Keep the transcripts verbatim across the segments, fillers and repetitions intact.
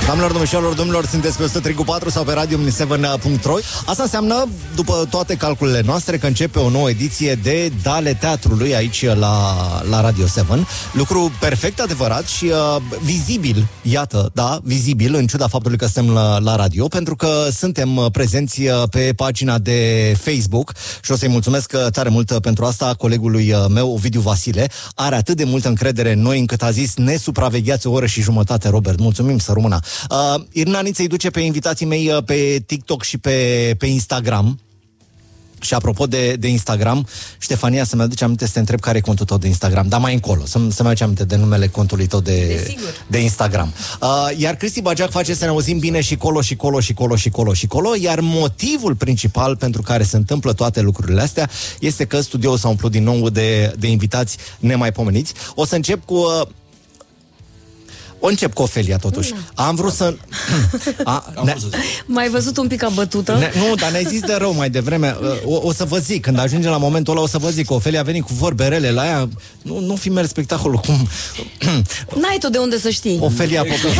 Doamnelor, domnișoarelor, domnilor, sunteți pe o sută trei cu patru sau pe radio omni șapte punct ro. Asta înseamnă, după toate calculele noastre, că începe o nouă ediție de Dale Teatrului aici la, la Radio șapte. Lucru perfect adevărat și uh, vizibil, iată, da, vizibil, în ciuda faptului că suntem la, la radio, pentru că suntem prezenți pe pagina de Facebook și o să-i mulțumesc tare mult pentru asta colegului meu, Ovidiu Vasile. Are atât de multă încredere în noi încât a zis: ne supravegheați o oră și jumătate, Robert. Mulțumim, să rămână. Uh, Irina Niță îi duce pe invitații mei uh, pe TikTok și pe, pe Instagram. Și apropo de, de Instagram, Ștefania, să-mi aduce aminte să te întreb care e contul tău de Instagram, dar mai încolo, să-mi, să-mi aduce aminte de numele contului tău de, de Instagram. Uh, iar Cristi Bageac face să ne auzim bine și colo, și colo, și colo, și colo, și colo, iar motivul principal pentru care se întâmplă toate lucrurile astea este că studioul s-a umplut din nou de, de invitați nemaipomeniți. O să încep cu... Uh, O încep cu Ofelia, totuși. Da. Am vrut să... A, ne... M-ai văzut un pic abătută? Ne... Nu, dar ne-ai zis de rău mai devreme. O, o să vă zic, când ajungem la momentul ăla, o să vă zic că Ofelia a venit cu vorbe rele la ea. Nu, nu fi mers spectacolul cum... N-ai tu de unde să știi. Ofelia Popescu.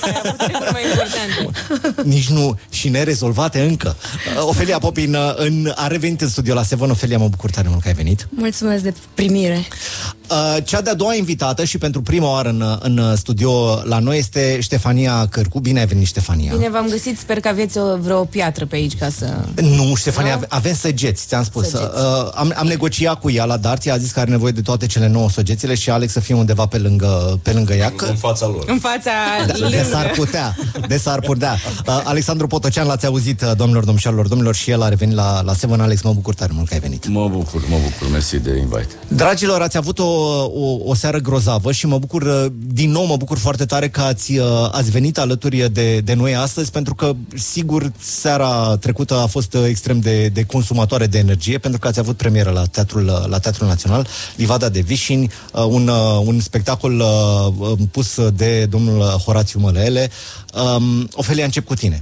Nici nu, și nerezolvate încă. Ofelia Popin în, a revenit în studio la Seven. Ofelia, mă bucur tare mult că ai venit. Mulțumesc de primire. Cea de-a doua invitată și pentru prima oară în, în studio la noi este Ștefania Cârcu. Bine ai venit, Ștefania. Bine v-am găsit, sper că aveți o, vreo piatră pe aici ca să... Nu, Ștefania, no? avem săgeți, ți-am spus. Uh, am, am negociat cu ea la Darți, a zis că are nevoie de toate cele nouă săgețile și Alex să fie undeva pe lângă, pe lângă ea. Că... În fața lor. În fața de, de s-ar putea, de s-ar putea. Uh, Alexandru Potocean, l-ați auzit, domnilor, domnișoarelor, domnilor, și el a revenit la, la Seven. Alex, mă bucur tare mult că ai venit. Mă bucur, mă bucur, mersi de invite. Dragilor, ați avut o, o, o seară grozavă și mă bucur, din nou mă bucur foarte tare că ați, ați venit alături de, de noi astăzi, pentru că, sigur, seara trecută a fost extrem de, de consumatoare de energie, pentru că ați avut premieră la Teatrul, la Teatrul Național, Livada de Vișini, un, un spectacol pus de domnul Horațiu Mălăele. Um, Ofelia, încep cu tine.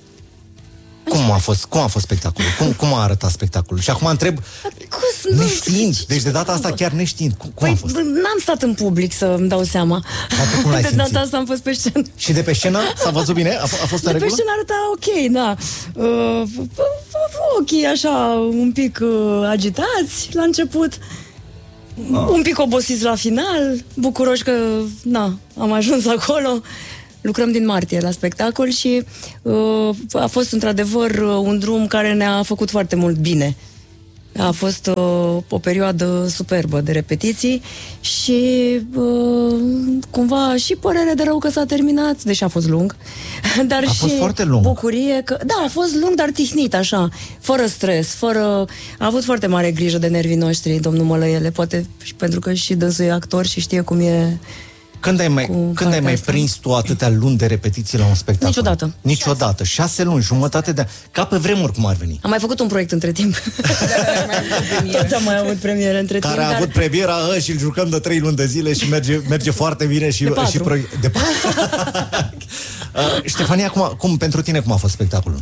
Cum a fost, cum a fost spectacolul? Cum, cum a arătat spectacolul? Și acum întreb, neștiind, deci de data asta chiar neștiind, cum, cum păi, a fost? N-am stat în public să-mi dau seama. Cum l-ai de simțit? data asta am fost pe scenă. Și de pe scenă s-a văzut bine? A, f- a fost în de regulă? pe scenă arăta ok, da. Uh, ochii așa, un pic uh, agitați la început. Ah. Un pic obosiți la final. Bucuroși că, na, am ajuns acolo. Lucrăm din martie la spectacol și uh, a fost într-adevăr un drum care ne-a făcut foarte mult bine. A fost uh, o perioadă superbă de repetiții și uh, cumva și părere de rău că s-a terminat, deși a fost lung. Dar a și fost foarte lung. Bucurie că... Da, a fost lung, dar tihnit, așa, fără stres, fără... A avut foarte mare grijă de nervii noștri, domnul Mălăele, poate și pentru că și dânsul e actor și știe cum e... Când ai mai, când ai mai prins tu atâtea luni de repetiții la un spectacol? Niciodată. Niciodată. Șase luni, jumătate de... Ca pe vremuri, cum ar veni. Am mai făcut un proiect între timp. Toți am mai avut premiere între Care timp. Care a avut dar... premiera ă, și îl jucăm de trei luni de zile și merge, merge foarte bine. Și, de patru. Și pro... de uh, Ștefania, cum, cum, pentru tine cum a fost spectacolul?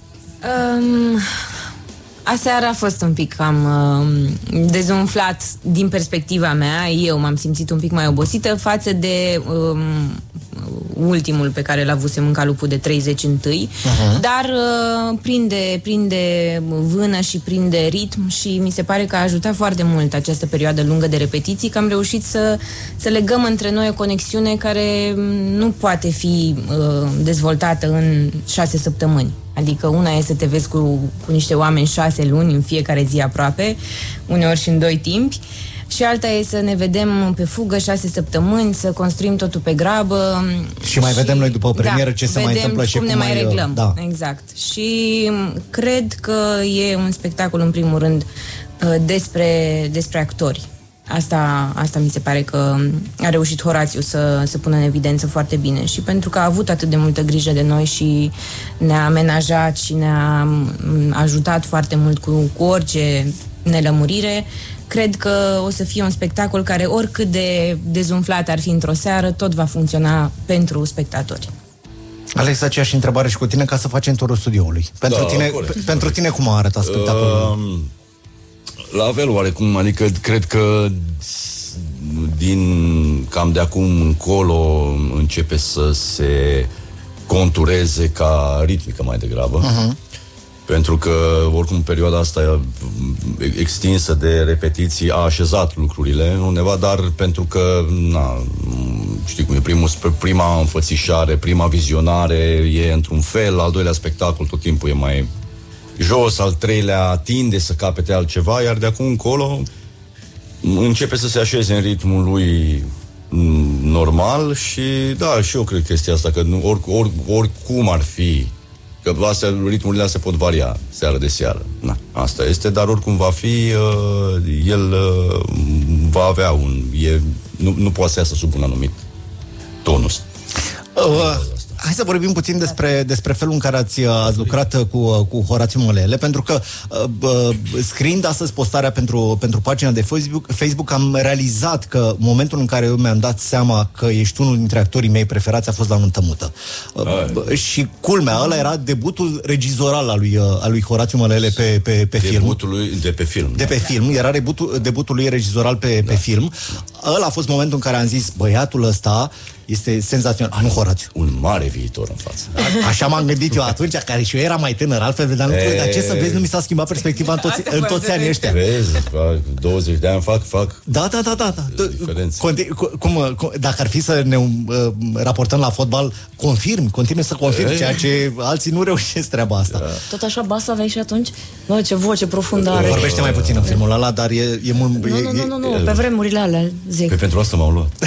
Um... Aseară a fost un pic cam uh, dezumflat din perspectiva mea. Eu m-am simțit un pic mai obosită față de um, ultimul pe care l-avusem în calupul de treizeci întâi, uh-huh. Dar uh, prinde, prinde vână și prinde ritm și mi se pare că a ajutat foarte mult această perioadă lungă de repetiții, că am reușit să, să legăm între noi o conexiune care nu poate fi uh, dezvoltată în șase săptămâni. Adică una e să te vezi cu, cu niște oameni șase luni în fiecare zi aproape, uneori și în doi timpi, și alta e să ne vedem pe fugă șase săptămâni, să construim totul pe grabă. Și mai și, vedem noi după premieră, da, ce se mai întâmplă și cum ne cum mai reglăm. Da. Exact. Și cred că e un spectacol, în primul rând, despre, despre actori. Asta, asta mi se pare că a reușit Horațiu să, să pună în evidență foarte bine și pentru că a avut atât de multă grijă de noi și ne-a amenajat și ne-a ajutat foarte mult cu, cu orice nelămurire, cred că o să fie un spectacol care, oricât de dezumflat ar fi într-o seară, tot va funcționa pentru spectatori. Alex, aceeași întrebare și cu tine, ca să facem turul studioului. Pentru, da, tine, corect, pentru corect. tine cum a arătat spectacolul? Uh... La fel, oarecum, adică cred că din cam de acum încolo începe să se contureze ca ritmică mai degrabă. Uh-huh. Pentru că, oricum, perioada asta extinsă de repetiții a așezat lucrurile undeva, dar pentru că, na, știi cum e, primul, prima înfățișare, prima vizionare e într-un fel, al doilea spectacol tot timpul e mai jos, al treilea tinde să capete altceva, iar de acum încolo începe să se așeze în ritmul lui normal și, da, și eu cred chestia asta, că or, or, oricum ar fi, că astea, ritmurile astea pot varia seară de seară. Na, asta este, dar oricum va fi, uh, el uh, va avea un... E, nu, nu poate să iasă sub un anumit tonus. Uh, hai să vorbim puțin despre, despre felul în care ați, ați lucrat cu, cu Horațiu Mălele, pentru că uh, scriind astăzi postarea pentru, pentru pagina de Facebook, Facebook, am realizat că momentul în care eu mi-am dat seama că ești unul dintre actorii mei preferați a fost la Nuntă Mută. Uh, și culmea, ăla era debutul regizoral al lui, al lui Horațiu Mălele pe, pe, pe film. Debutul lui de pe film. De pe da. film, era debutul, debutul lui regizoral pe, da. pe film. Ăla a fost momentul în care am zis, băiatul ăsta este senzațional. Nu, Horațiu. Un mare viitor în față. A, așa m-am gândit eu atunci, care și eu eram mai tânăr, altfel vedeam lucrurile, dar ce să vezi, nu mi s-a schimbat perspectiva în toți, în toți anii ăștia. Vezi, douăzeci de ani fac, fac Da, da, da, da, da. Conti- cum, cum, dacă ar fi să ne uh, raportăm la fotbal, confirm, continui să confirm, ceea ce alții nu reușesc treaba asta. Da. Tot așa bas aveai și atunci? Bă, ce voce profundă are. Vorbește mai puțin în filmul ăla, dar e, e mult... Nu, nu, nu, nu, nu, pe vremurile alea, zic. Pe pentru asta m-au luat.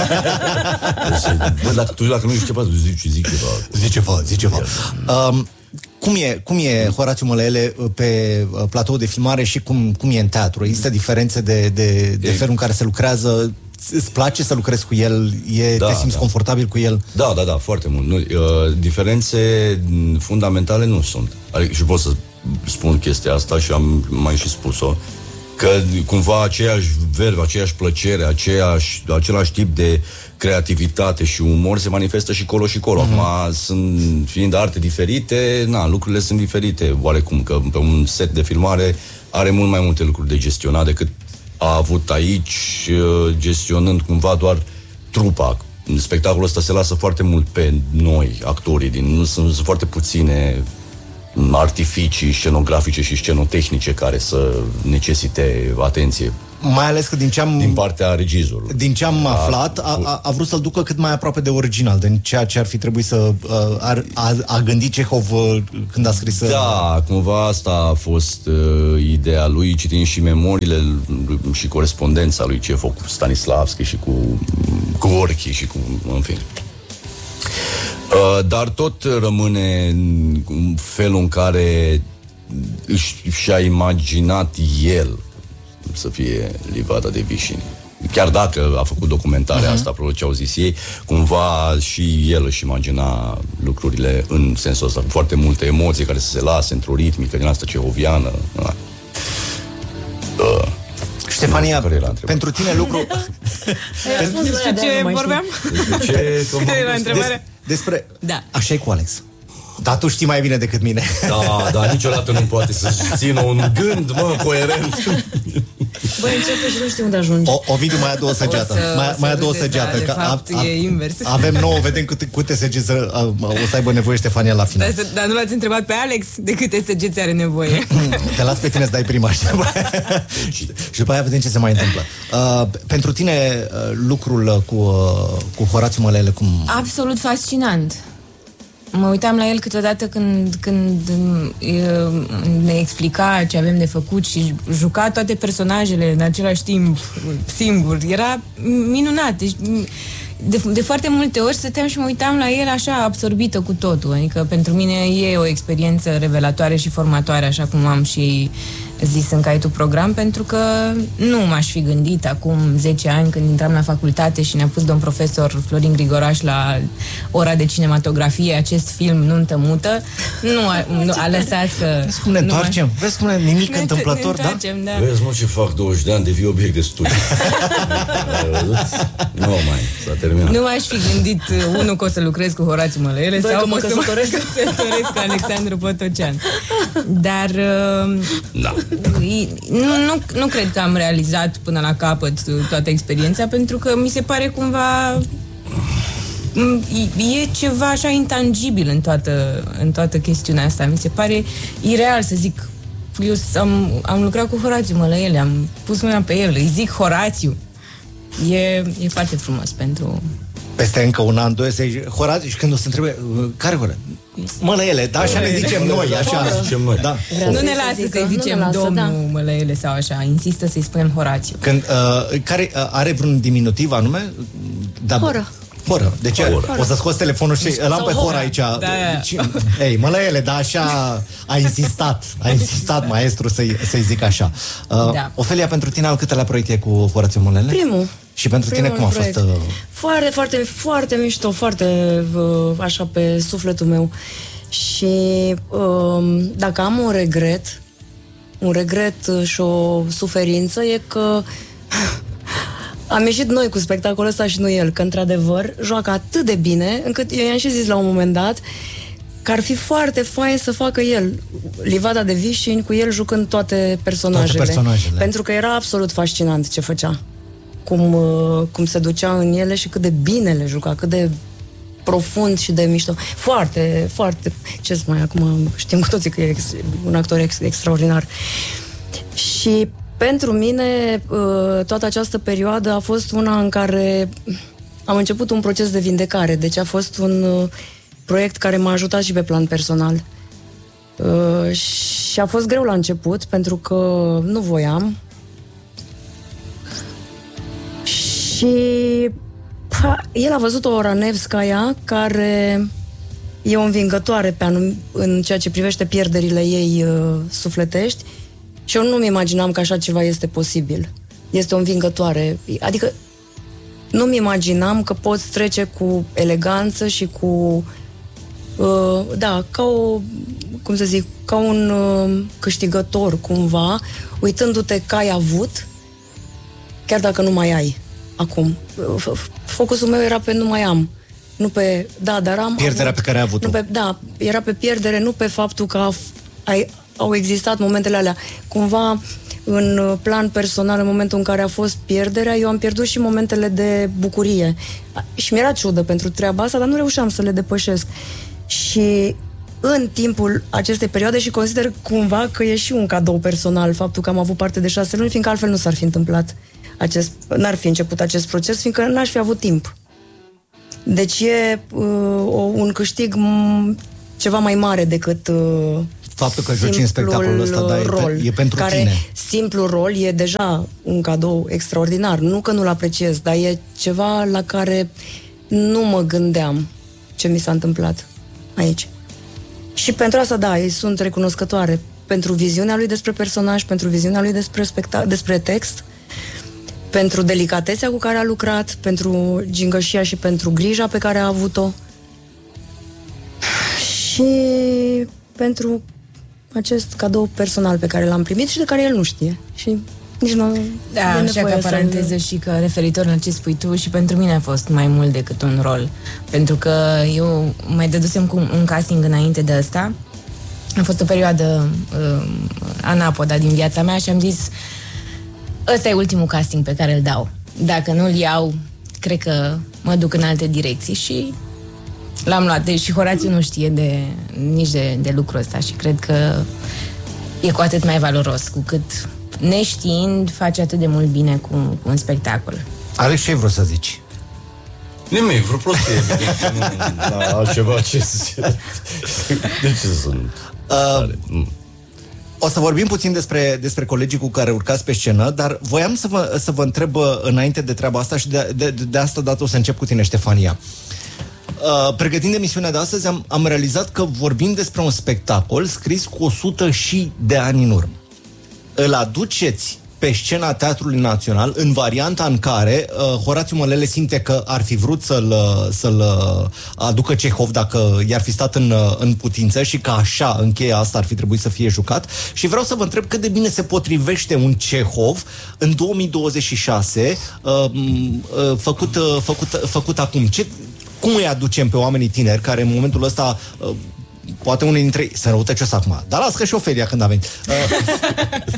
Bă, dacă tu dacă nu știi ceva, zici, zici ceva. Zici ceva, zici ceva. Um, cum e, cum e Horațiu Mălele pe platou de filmare și cum, cum e în teatru? Există diferențe de, de, de felul în care se lucrează? Îți place să lucrezi cu el? E, da, te simți da. confortabil cu el? Da, da, da, foarte mult. Nu, uh, diferențe fundamentale nu sunt. Adică, și pot să spun chestia asta și am mai și spus-o, că cumva aceeași verve, aceeași plăcere, aceeași, același tip de creativitate și umor se manifestă și colo și colo. Mm-hmm. Acum, sunt, fiind arte diferite, na, lucrurile sunt diferite, oarecum, că pe un set de filmare are mult mai multe lucruri de gestionat decât a avut aici, gestionând cumva doar trupa. Spectacolul ăsta se lasă foarte mult pe noi, actorii, din, nu sunt, sunt foarte puține artificii scenografice și scenotehnice care să necesite atenție. Mai ales că din ce am... Din partea regizorului. Din ce am a, aflat, a, a, a vrut să-l ducă cât mai aproape de original, de ceea ce ar fi trebuit să... A, a, a gândit Cehov când a scris... Da, cumva asta a fost uh, ideea lui, citind și memoriile și corespondența lui Cehov cu Stanislavski și cu, cu Orchi și cu... în fine. Uh, dar tot rămâne felul în care își, și-a imaginat el să fie Livada de Vișini. Chiar dacă a făcut documentarea uh-huh. asta, probabil ce au zis ei, cumva și el își imagina lucrurile în sensul ăsta, cu foarte multe emoții care să se lase într-o ritmică din asta cehoviană. Uh. Ștefania, pentru tine lucru... Despre ce vorbeam? Despre ce... Care era întrebarea? Despre... Da. Așa e cu Alex. Dar tu știi mai bine decât mine. Da, dar niciodată nu poate să țină un gând, mă, coerent. Băi, începe și nu știu unde ajungi. O, Ovidiu mai adă o săgeată. Să, mai, mai adă o săgeată. De fapt, a, a, e invers. Avem nouă, vedem câte, câte săgeți o să aibă nevoie Ștefania la final. Dar, dar nu l-ați întrebat pe Alex de câte săgeți are nevoie. Te las pe tine să dai prima. Și după aia vedem ce se mai întâmplă. Uh, pentru tine, uh, lucrul cu, uh, cu Horațiu Mălele, cum... Absolut fascinant. Mă uitam la el câteodată când, când ne explica ce avem de făcut și juca toate personajele în același timp, singur. Era minunat. Deci, de, de foarte multe ori stăteam și mă uitam la el așa absorbită cu totul. Adică pentru mine e o experiență revelatoare și formatoare, așa cum am și zis în caietul program, pentru că nu m-aș fi gândit acum zece ani când intram la facultate și ne-a pus domn profesor Florin Grigoraș la ora de cinematografie acest film Nuntă Mută. Nu a, nu, a lăsat că... Vezi cum ne întoarcem? Vezi cum ne nimic ne întâmplător, ne întoarcem, da? da? Vezi, mă, ce fac douăzeci de ani, devii obiect de studiu. Nu mai, s-a terminat. Nu m-aș fi gândit, unul, că o să lucrez cu Horațiu Mălele sau că că o să mă căsătoresc cu Alexandru Potocean. Dar... Da. Nu, nu, nu cred că am realizat până la capăt toată experiența, pentru că mi se pare cumva E ceva așa intangibil în toată, în toată chestiunea asta. Mi se pare ireal să zic. Eu am, am lucrat cu Horațiu Mălăele, am pus mâna pe el, îi zic Horațiu. E, e foarte frumos pentru... Peste încă un an, doi, să zici Horațiu și când o să întrebe, care Horațiu? Mălăele, da, așa ne zicem noi, așa. Zicem noi. Da. Nu ne lasă să-i zicem domnul da. Mălăele sau așa, insistă să-i spunem Horațiu. Când, uh, care uh, are vreun diminutiv anume? Da, Horă. Horă. De ce? Horă. O să scoți telefonul și îl am pe Horă aici. Da. Ei, Mălăele, da, așa a insistat. A insistat maestru să-i, să-i zic așa. Uh, Da. Ofelia, pentru tine al câtelea proiect e cu Horațiu Mălăele? Primul. Și pentru Primul tine cum a proiect. fost? Uh... Foarte, foarte, foarte mișto, foarte uh, așa pe sufletul meu. Și uh, dacă am un regret, un regret și o suferință, e că am ieșit noi cu spectacolul ăsta și nu el, că într-adevăr joacă atât de bine, încât eu i-am și zis la un moment dat că ar fi foarte fain să facă el Livada de Vișini, cu el jucând toate personajele. Toate personajele. Pentru că era absolut fascinant ce făcea. Cum, uh, cum se ducea în ele și cât de bine le juca, cât de profund și de mișto. Foarte, foarte... Ce să mai acum știm cu toții că e ex, un actor ex, extraordinar. Și pentru mine uh, toată această perioadă a fost una în care am început un proces de vindecare. Deci a fost un uh, proiect care m-a ajutat și pe plan personal. Uh, și a fost greu la început, pentru că nu voiam. Și pa, el a văzut o Ranevskaya care e o învingătoare pe anum- în ceea ce privește pierderile ei uh, sufletești și eu nu-mi imaginam că așa ceva este posibil. Este o învingătoare. Adică nu-mi imaginam că poți trece cu eleganță și cu uh, da, ca o, cum să zic, ca un uh, câștigător cumva, uitându-te că ai avut, chiar dacă nu mai ai. Acum, focusul meu era pe nu mai am, nu pe, da, dar am Pierderea avut, pe care ai avut-o. nu pe, da, era pe pierdere, nu pe faptul că a, ai, au existat momentele alea. Cumva, în plan personal, în momentul în care a fost pierderea, eu am pierdut și momentele de bucurie. Și mi-era ciudă pentru treaba asta, dar nu reușeam să le depășesc. Și în timpul acestei perioade, și consider cumva că e și un cadou personal faptul că am avut parte de șase luni, fiindcă altfel nu s-ar fi întâmplat. Acest, n-ar fi început acest proces, fiindcă n-aș fi avut timp. Deci e uh, o, un câștig m- ceva mai mare decât uh, faptul că joci în spectacolul ăsta, da, rol, e, e pentru care, tine. Simplul rol e deja un cadou extraordinar. Nu că nu-l apreciez, dar e ceva la care nu mă gândeam ce mi s-a întâmplat aici. Și pentru asta, da, îi sunt recunoscătoare. Pentru viziunea lui despre personaj, pentru viziunea lui despre, spectac- despre text, pentru delicatețea cu care a lucrat, pentru gingășia și pentru grija pe care a avut-o și pentru acest cadou personal pe care l-am primit și de care el nu știe. Și nici nu da, așa ca paranteză și că referitor la ce spui tu, și pentru mine a fost mai mult decât un rol. Pentru că eu mai dădusem cu un casting înainte de ăsta. A fost o perioadă uh, anapoda din viața mea și am zis ăsta e ultimul casting pe care îl dau. Dacă nu-l iau, cred că mă duc în alte direcții și l-am luat. Deci și Horațiu nu știe de, nici de, de lucrul ăsta și cred că e cu atât mai valoros, cu cât neștiind face atât de mult bine cu, cu un spectacol. Alex, ce ai vrut să zici? Nimic, vreo prostie. Nu, altceva ce să... De ce sunt? Uh, o să vorbim puțin despre, despre colegii cu care urcați pe scenă, dar voiam să vă, să vă întreb înainte de treaba asta și de, de, de asta dată o să încep cu tine, Ștefania. Uh, pregătind emisiunea de astăzi, am, am realizat că vorbim despre un spectacol scris cu o sută și de ani în urmă. Îl aduceți pe scena Teatrului Național în varianta în care uh, Horațiu Mălăele simte că ar fi vrut să-l, să-l aducă Cehov dacă i-ar fi stat în, în putință și că așa, în cheia asta, ar fi trebuit să fie jucat. Și vreau să vă întreb cât de bine se potrivește un Cehov în două mii douăzeci și șase uh, uh, făcut, uh, făcut, făcut acum. Ce, cum îi aducem pe oamenii tineri care în momentul ăsta uh, poate unii dintre ei să răutăcios acum, dar las că și Ofelia când a venit. Uh,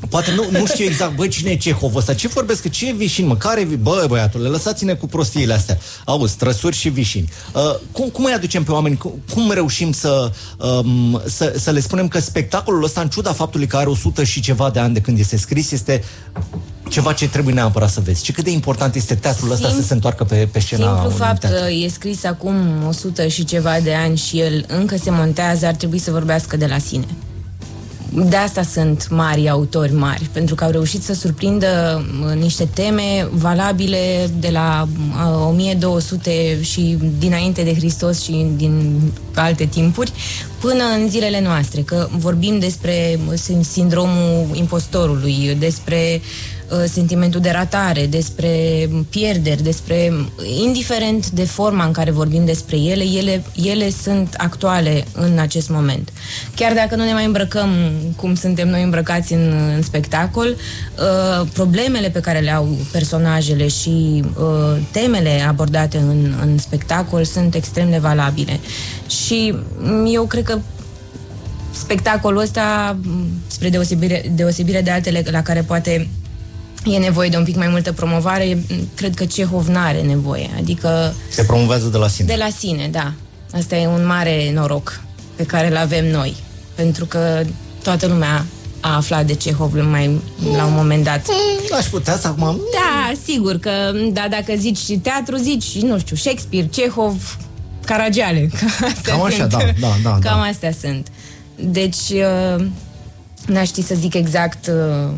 poate nu, nu știu exact, băi, cine e Cehov ăsta? Ce vorbesc? Ce e Vișin, mă? Care e? Bă, băiatule, lăsați-ne cu prostiile astea. Auzi, trăsuri și Vișini. Uh, cum, cum îi aducem pe oameni? Cum, cum reușim să, um, să, să le spunem că spectacolul ăsta, în ciuda faptului că are o sută și ceva de ani de când este scris, este ceva ce trebuie neapărat să vezi. Ce cât de important este teatrul ăsta Sim, să se întoarcă pe, pe scena. Simplu fapt că e scris acum o sută și ceva de ani și el încă se montează, ar trebui să vorbească de la sine. De asta sunt mari autori mari, pentru că au reușit să surprindă niște teme valabile de la o mie două sute și dinainte de Hristos și din alte timpuri până în zilele noastre, că vorbim despre sindromul impostorului, despre sentimentul de ratare, despre pierderi, despre, indiferent de forma în care vorbim despre ele, ele, ele sunt actuale în acest moment. Chiar dacă nu ne mai îmbrăcăm cum suntem noi îmbrăcați în, în spectacol, uh, problemele pe care le au personajele și uh, temele abordate în, în spectacol sunt extrem de valabile. Și eu cred că spectacolul ăsta, spre deosebire, deosebire de altele la care poate e nevoie de un pic mai multă promovare, cred că Cehov n-are nevoie, adică... Se promovează de la sine. De la sine, da. Asta e un mare noroc pe care îl avem noi, pentru că toată lumea a aflat de Cehov mai la un moment dat. Aș putea să acum... Da, sigur că, da, dacă zici teatru, zici, nu știu, Shakespeare, Cehov, Caragiale. Cam așa, sunt. da, da, da. Cam da. astea sunt. Deci, n-aș ști să zic exact...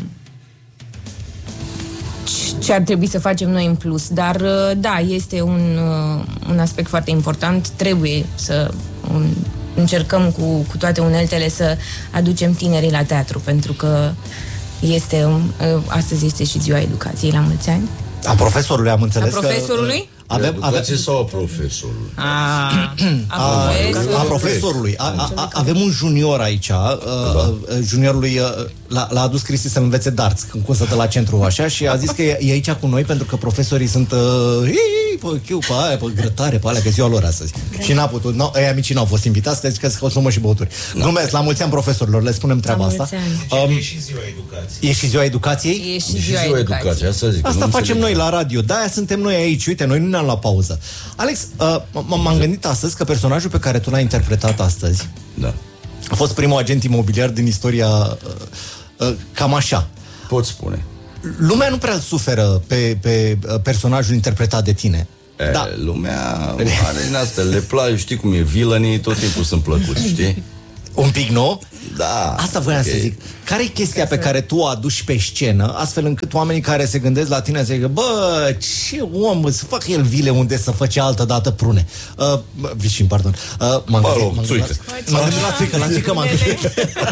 ce ar trebui să facem noi în plus. Dar, da, este un, un aspect foarte important. Trebuie să un, încercăm cu, cu toate uneltele să aducem tinerii la teatru, pentru că este, astăzi este și ziua educației, la mulți ani. A profesorului, am înțeles. A profesorului? Că, avem, avem... sau a profesorului? A, a, a, profesorului. a profesorului. A, a, a, avem un junior aici. Da. Uh, juniorului uh, l-a, l-a adus Cristi să învețe darts, când cum să te la centru așa, și a zis că e, e aici cu noi pentru că profesorii sunt uh, pe chiu, pe aia, pe grătare, pe alea, că ziua lor astăzi. Da. Și n-a putut. No, ei amicii n-au fost invitați, că zic că consumă și băuturi. Da. Glumesc, la mulți ani profesorilor, le spunem treaba asta. Um, e și ziua educației. E și ziua educației? E și ziua educației. Asta, zic, asta facem noi la radio. De-aia suntem noi aici. Uite, noi nu ne-am luat pauză. Alex, uh, m-am gândit astăzi că personajul pe care tu l-ai interpretat astăzi, da, a fost primul agent imobiliar din istoria, uh, uh, cam așa. Pot spune. Lumea nu prea îl suferă pe, pe personajul interpretat de tine. E, da. Lumea are din astea, le place, știi cum e, villainii tot timpul sunt plăcuți, știi? Un pic nou? Da. Asta voiam okay. să zic. Care e chestia pe care tu o aduci pe scenă, astfel încât oamenii care se gândesc la tine să zică, bă, ce om, să facă el vile unde să face altă dată prune. Uh, Vișin, pardon. Uh, m-am Bă, gândit, m-am țuică. M-am gândit la țuică, la țuică m-am gândit.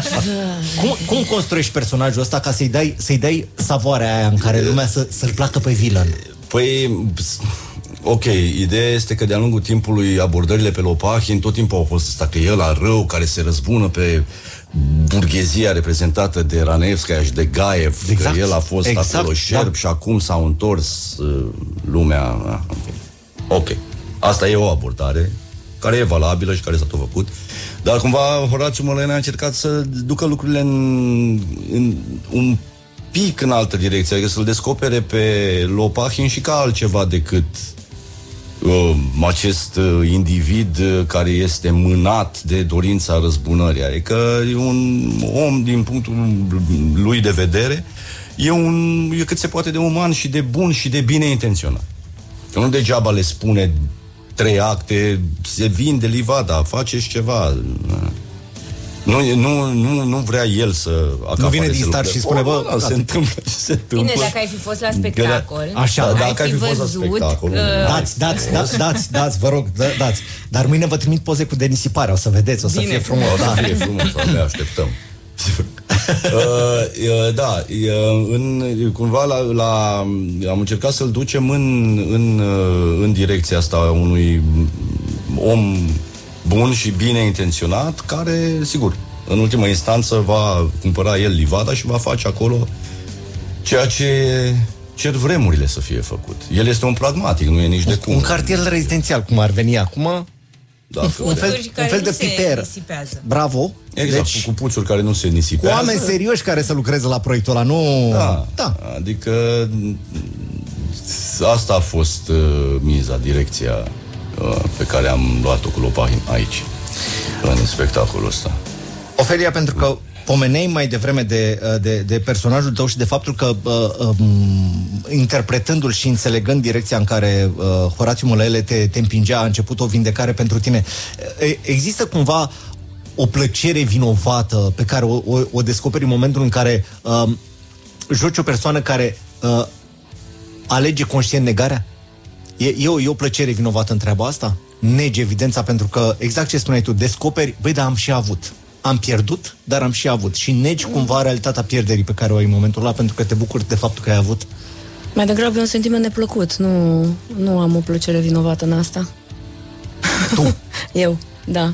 cum, cum construiești personajul ăsta ca să-i dai, să-i dai savoarea aia în care lumea să, să-l placă pe villain? Păi... Ok, ideea este că de-a lungul timpului abordările pe Lopahin tot timpul au fost ăsta, că el a rău, care se răzbună pe burghezia reprezentată de Raneevskaya și de Gaev, exact. Că el a fost exact, acolo șerp, da. Și acum s-au întors uh, lumea. Okay. Ok, asta e o abordare care e valabilă și care s-a tot făcut, dar cumva Horațiu Mălăine a încercat să ducă lucrurile în, în un pic în altă direcție, adică să-l descopere pe Lopahin și ca altceva decât uh, acest uh, individ uh, care este mânat de dorința răzbunării. Adică e un om, din punctul lui de vedere, e, un, e cât se poate de uman și de bun și de bine intenționat. Că nu degeaba le spune trei acte, se vinde livada, faceți ceva... Nu, nu, nu, nu vrea el să acapare. Nu vine din start și spune, bă, oh, se întâmplă, se întâmplă. Bine, dacă ai fi fost la spectacol, așa, ai dacă fi, fi fost văzut, la spectacol, uh... dați, dați, dați, dați, dați, vă rog, dați. Dar mâine vă trimit poze cu denisipare, o să vedeți, o să Bine, fie frumos. O să fie frumos, ne așteptăm. uh, da, în, cumva la, la, am încercat să-l ducem în, în, în direcția asta unui om bun și bine intenționat, care, sigur, în ultima instanță va cumpăra el livada și va face acolo ceea ce cer vremurile să fie făcut. El este un pragmatic, nu e nici de cum. Un cartier rezidențial, cum ar veni acum? Da, un fel, un fel de piper. Bravo. Exact, deci, cu puțuri care nu se nisipează. Cu oameni serioși care să lucreze la proiectul ăla, nu... Da, da. Adică asta a fost uh, miza, direcția uh, pe care am luat-o cu Lopahin aici, în spectacolul ăsta. Ofelia, pentru că pomenei mai devreme de, de, de personajul tău și de faptul că uh, um, interpretându-l și înțelegând direcția în care uh, Horațiu Mălăele te, te împingea, a început o vindecare pentru tine. Există cumva o plăcere vinovată pe care o, o, o descoperi în momentul în care uh, joci o persoană care uh, alege conștient negarea? E, e, o, e o plăcere vinovată în treaba asta? Negi evidența pentru că, exact ce spuneai tu, descoperi, băi, dar am și avut. Am pierdut, dar am și avut. Și negi cumva realitatea pierderii pe care o ai în momentul ăla pentru că te bucuri de faptul că ai avut? Mai degrabă e un sentiment neplăcut. Nu, nu am o plăcere vinovată în asta. Tu? Eu, da.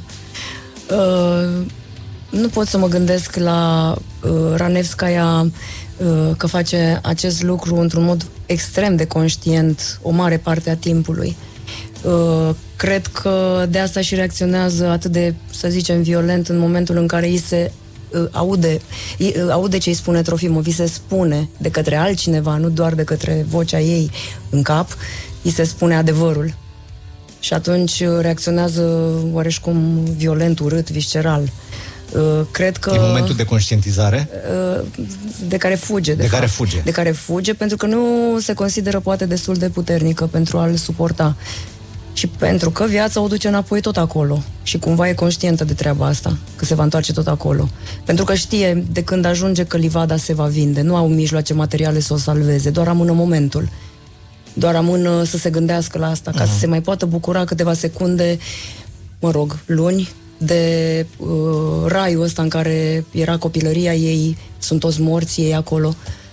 Uh, nu pot să mă gândesc la uh, Ranevskaya uh, că face acest lucru într-un mod extrem de conștient o mare parte a timpului. Uh, cred că de asta și reacționează atât de, să zicem, violent în momentul în care îi se uh, aude, îi, uh, aude ce îi spune Trofimov, îi se spune de către altcineva, nu doar de către vocea ei în cap, îi se spune adevărul. Și atunci reacționează oareșcum violent, urât, visceral. Uh, cred că... E momentul de conștientizare? Uh, de care fuge. De, de fapt. care fuge. De care fuge, pentru că nu se consideră poate destul de puternică pentru a-l suporta. Și pentru că viața o duce înapoi tot acolo. Și cumva e conștientă de treaba asta, că se va întoarce tot acolo. Pentru că știe de când ajunge că livada se va vinde. Nu au mijloace materiale să o salveze, doar amână momentul. Doar amână să se gândească la asta, ca uh-huh. să se mai poată bucura câteva secunde, mă rog, luni, de uh, raiul ăsta în care era copilăria ei, sunt toți morți ei acolo.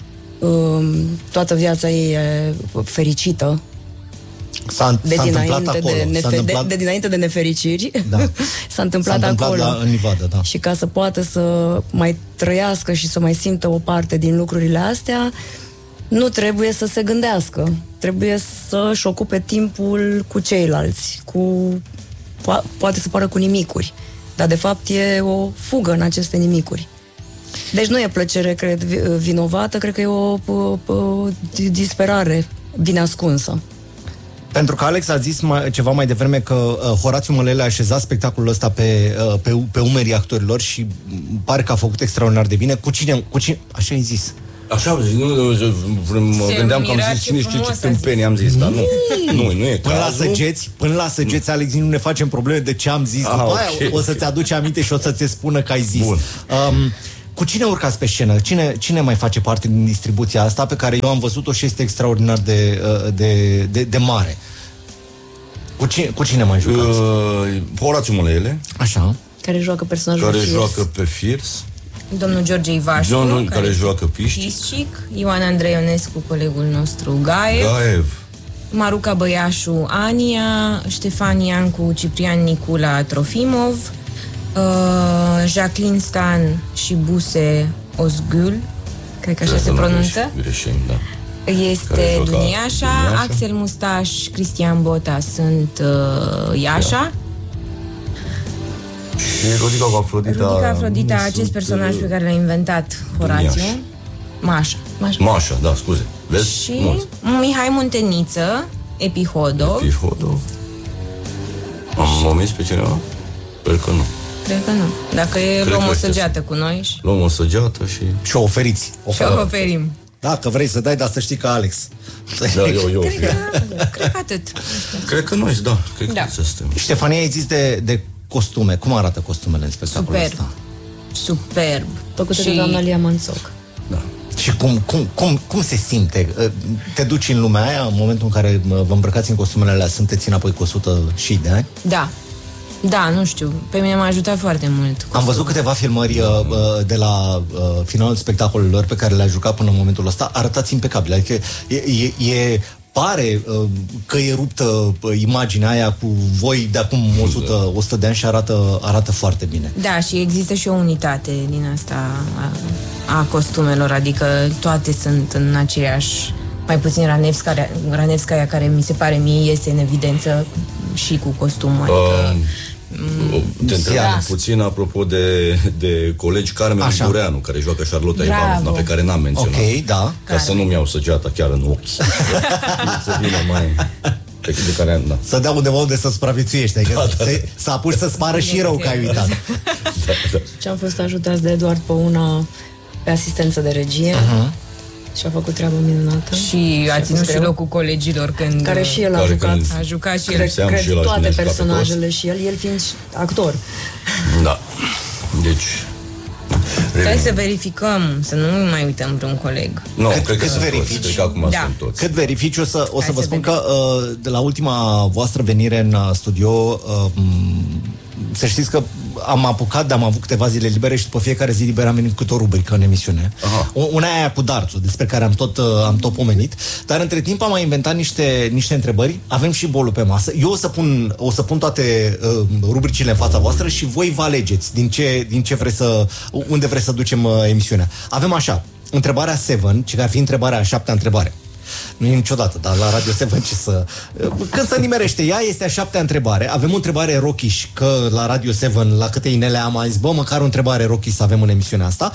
Uh, toată viața ei e fericită. S-a, de, s-a dinainte acolo. De, nefe- întâmplat... de, de dinainte de nefericiri. Da. S-a întâmplat, S-a întâmplat acolo. La, în livadă, da. Și ca să poată să mai trăiască și să mai simtă o parte din lucrurile astea, nu trebuie să se gândească. Trebuie să-și ocupe timpul cu ceilalți, cu po- poate să pară cu nimicuri, dar de fapt e o fugă în aceste nimicuri. Deci nu e plăcere, cred, vinovată, cred că e o, o, o disperare bine ascunsă. Pentru că Alex a zis mai, ceva mai devreme că uh, Horațiu Mălăele a așezat spectacolul ăsta pe, uh, pe, pe umerii actorilor și pare că a făcut extraordinar de bine. Cu cine? Cu cine? Așa ai zis. Așa am zis, nu, mă gândeam că am zis cine știe ce tâmpeni am zis, dar nu, nu, nu e până cazul. La săgeți, până la săgeți, Alex, nu ne facem probleme de ce am zis. Ah, după okay. aia o să-ți aduci aminte și o să-ți spună că ai zis. Bun. Um, cu cine urcați pe scenă? Cine, cine mai face parte din distribuția asta pe care eu am văzut-o și este extraordinar de, de, de, de mare? Cu cine, cu cine mai jucați? Uh, Horațiu Mălăele. Așa. Care joacă personajul Care Firs. joacă pe Firs. Domnul George Ivașcu, Domnul care, care joacă Pișcic. Pișcic. Ioan Andreionescu, colegul nostru Gaev. Gaev. Maruca Băiașu, Ania. Ștefan Iancu, Ciprian Nicula, Trofimov. Uh, Jacqueline Stan și Buse Ozgul. Cred că așa se pronunță. Greșim, da. Este Duniașa, Axel Mustaș, Cristian Bota sunt uh, Iașa. Și Rodica cu Afrodita. Rodica Afrodita, acest personaj pe care l-a inventat Horațiu. Mașa. Mașa. Mașa, da, scuze. Vezi? Și Mulți. Mihai Munteniță, Epihodov. Epihodov. Am omis pe cineva? Cred că nu. Cred că nu. Dacă e, Cred luăm că o este. săgeată cu noi și, Luăm o săgeată și... Și o oferiți. și o oferim. Dacă vrei să dai, dar să știi că Alex. Da, eu, eu. Cred că, cred că atât. Cred că noi, da. Cred Da. că suntem. Ștefania, ai zis de, de costume. Cum arată costumele în spectacolul Superb. ăsta? Superb. Făcută de doamna Lia Manțoc. Da. Și cum, cum, cum, cum se simte? Te duci în lumea aia, în momentul în care vă îmbrăcați în costumele alea, sunteți înapoi cu o sută și de ani? Da. Da, nu știu. Pe mine m-a ajutat foarte mult. Am văzut câteva filmări uh, de la uh, finalul spectacolelor pe care le-a jucat până în momentul ăsta. Arătați impecabil. Adică e, e, e pare uh, că e ruptă uh, imaginea aia cu voi de acum o sută, o sută de ani și arată, arată foarte bine. Da, și există și o unitate din asta a, a costumelor, adică toate sunt în aceeași, mai puțin Ranevskaya, Ranevskaya care mi se pare mie iese în evidență și cu costumul, adică Um, te întreb Da. puțin apropo de, de colegi Carmen Așa. Bureanu, care joacă Charlotta Bravo. Ivanovna, pe care n-am menționat. Ok, da. Ca să nu-mi iau săgeata chiar în ochi. Să vină mai... Pe de care am, da. Să dea undeva unde să supraviețuiești, adică Da, da, să, să apuci să-ți pară și rău că ai uitat. Da, da. Și am fost ajutați de Eduard pe una pe asistență de regie. Uh-huh. Și a făcut treabă minunată. Și a ținut și greu. locul colegilor când... Care și el a Care jucat. când- A jucat și el. Cred, Seam cred și el a toate jucat pe personajele și el, el fiind și actor. Da. Deci... Hai să verificăm, să nu mai uităm vreun coleg. Nu, Cât- cred că cât sunt verifici? toți. Cred că acum Da. sunt toți. Cât verifici, o să, o să Hai vă să spun vedem. că uh, de la ultima voastră venire în uh, studio, uh, m- să știți că am apucat, am avut câteva zile libere și după fiecare zi liberă am venit câte o rubrică în emisiune. Aha. O- Una e aia cu darțul, despre care am tot, uh, am tot pomenit, dar între timp am mai inventat niște, niște întrebări, avem și bolul pe masă. Eu o să pun, o să pun toate uh, rubricile în fața voastră și voi vă alegeți din ce, din ce vreți să, unde vreți să ducem uh, emisiunea. Avem așa, întrebarea șapte, ce ar fi întrebarea a șaptea întrebare. Nu e niciodată, dar la Radio șapte ce să... Când se nimerește ea, este a șaptea întrebare. Avem o întrebare rochiș, că la Radio șapte, la câte inele am mai zis, bă, măcar o întrebare rochiș să avem în emisiunea asta.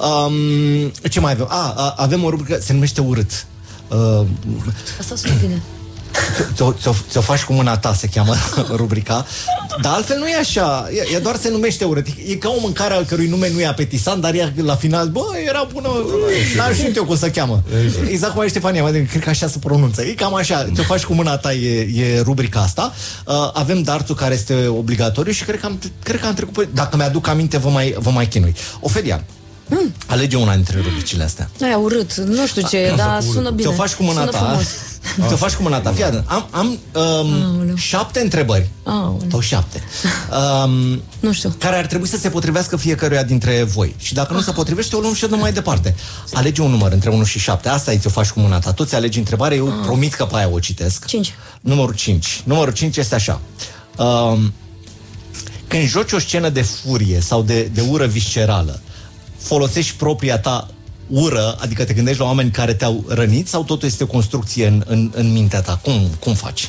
Um, ce mai avem? A, a, avem o rubrică, se numește Urât. Uh, Asta sună bine. ți-o, ți-o, ți-o faci cu mâna ta, se cheamă rubrica. Dar altfel nu e așa. E, e doar se numește urât. E ca o mâncare al cărui nume nu e apetisant, dar ea la final, bă, era bună. N-am știut eu cum să cheamă. Exact cum e Ștefania, mă, cred că așa se pronunță. E cam așa. Ți-o faci cu mâna ta, e, e rubrica asta. Uh, avem darțul care este obligatoriu și cred că am, cred că am trecut pe... Dacă mi-aduc aminte, vă mai, vă mai chinui. Ofelia, mm. alege una dintre rubricile astea. Aia urât, nu știu ce e, dar sună bine. Ți-o faci cu mâna sună ta. frumos. Ți-o faci cu mâna ta. Fii atent. Am, am um, șapte întrebări. Aoleu. Sau șapte. Um, Nu știu. care ar trebui să se potrivească fiecăruia dintre voi. Și dacă nu se potrivește, o luăm și o dăm mai departe. Alege un număr între unu și șapte. Asta e, ți-o faci cu mâna ta. Tu ți-alegi întrebarea, eu promit că pe aia o citesc. Cinci. Numărul cinci. Numărul cinci este așa. Um, când joci o scenă de furie sau de, de ură viscerală, folosești propria ta ură, adică te gândești la oameni care te-au rănit sau totul este o construcție în, în, în mintea ta? Cum, cum faci?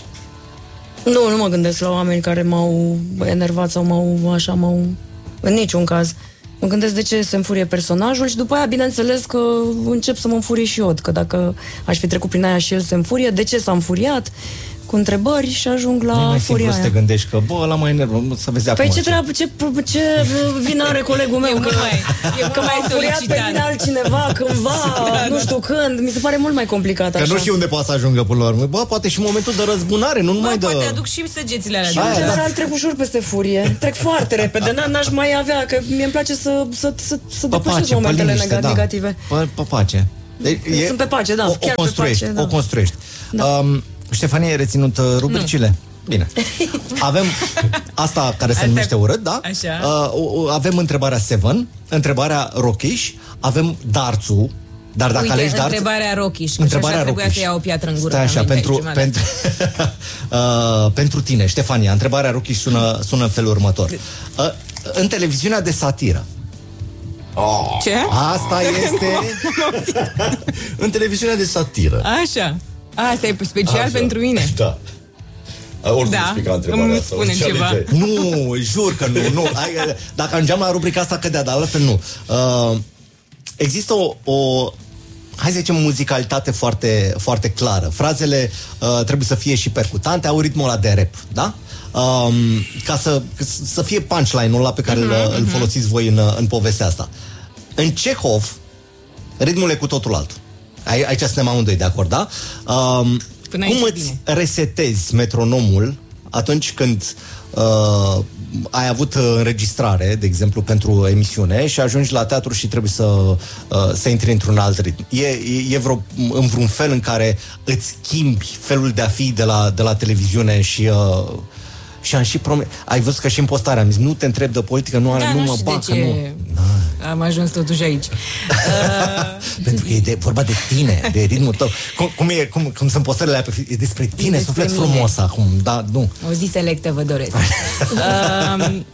Nu, nu mă gândesc la oameni care m-au enervat sau m-au așa, m-au... În niciun caz. Mă gândesc de ce se înfurie personajul și după aia, bineînțeles că încep să mă înfurie și eu, că dacă aș fi trecut prin aia și el se înfurie, de ce s-a înfuriat? Cu întrebări și ajung la Nu e mai furia simplu să te aia. gândești că, bă, ăla mai enervă, să vezi acum. Păi ce treabă, ce, ce vină are colegul meu? E Că, mult mai- e mult că mai m-a înfuriat pe solicitant. mine altcineva cândva, nu știu când. Mi se pare mult mai complicat Că așa. nu știu unde poate să ajungă până la urmă. Bă, poate și momentul de răzbunare, nu numai Bă, de... poate aduc și săgețile alea. Și de în Aia, unde- general trec ușor peste furie. Trec foarte repede. N- N-aș mai avea, că mie îmi place să, să, să, să Pe depășesc pace, pe momentele liniște, nega- da. negative. Pe, pe pace. Deci, Sunt pe pace, da, O, chiar o pe construiești, pace, da. o construiești. Da. Um, Ștefanie, ai reținut uh, rubricile? Bine. Avem asta care se Asta- numește urât, da? Așa. Uh, o- o- avem întrebarea șapte, întrebarea rochiș, avem darțul, dar dacă Uite, alegi darțul... întrebarea rochiș, că Întrebarea așa trebuia rochiș. să iau o piatră în gură. Stai așa, am venit pentru, aici, pentru, uh, pentru tine, Ștefania, întrebarea rochiș sună, sună în felul următor. Uh, în televiziunea de satiră, Ce? asta este... În televiziunea de satiră. Așa. Asta e special Așa. pentru mine. Da. A, oricum Da. explica întrebarea Îmi asta. spune orice ceva. alege. Nu, jur că nu, nu. Hai, dacă ajungeam la rubrica asta, cădea, dar altfel nu. Uh, există o, o, hai să zicem, muzicalitate foarte, foarte clară. Frazele uh, trebuie să fie și percutante, au ritmul ăla de rap, da? Um, ca să, să fie punchline-ul ăla pe care uh-huh, îl, îl folosiți voi în, în povestea asta. În Cehov, ritmul e cu totul altul. Ai- Aici suntem amândoi de acord, da? Um, Până cum aici e îți bine. resetezi metronomul atunci când uh, ai avut uh, înregistrare, de exemplu, pentru emisiune și ajungi la teatru și trebuie să, uh, să intri într-un alt ritm? E, e, e vreo, în vreun fel în care îți schimbi felul de a fi de la, de la televiziune și... Uh, și am și promis... Ai văzut că și în postare am zis, nu te întreb de politică, nu, Da, nu nu mă știu de bag, că ce nu... am ajuns totuși aici. Pentru că e de, vorba de tine, de ritmul tău. Cum, cum, e, cum, cum sunt postările alea pe, e despre tine, despre suflet mine. frumos acum, da, nu. O zi selectă vă doresc. um,